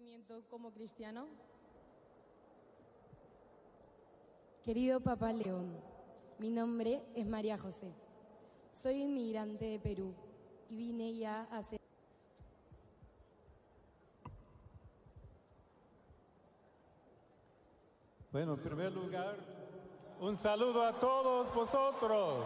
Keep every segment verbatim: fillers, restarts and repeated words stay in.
crecimiento como cristiano? Querido Papá León, mi nombre es María José. Soy inmigrante de Perú y vine ya hace... Bueno, en primer lugar, un saludo a todos vosotros.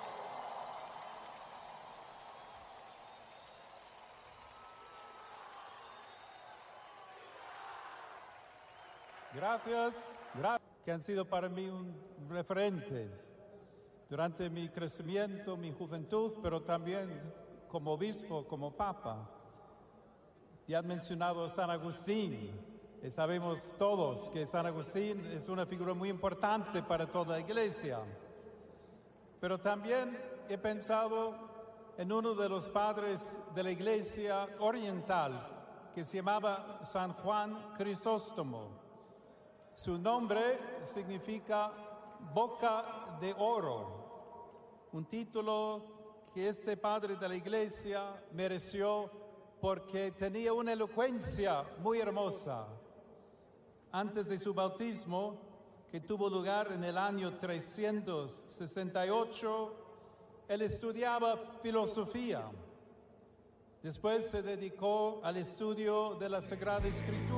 Gracias, gracias, que han sido para mí un referentes durante mi crecimiento, mi juventud, pero también como obispo, como papa. Ya han mencionado a San Agustín, y sabemos todos que San Agustín es una figura muy importante para toda la Iglesia. Pero también he pensado en uno de los padres de la Iglesia oriental, que se llamaba San Juan Crisóstomo. Su nombre significa boca de oro, un título que este padre de la Iglesia mereció porque tenía una elocuencia muy hermosa. Antes de su bautismo, que tuvo lugar en el año trescientos sesenta y ocho, él estudiaba filosofía. Después se dedicó al estudio de la Sagrada Escritura.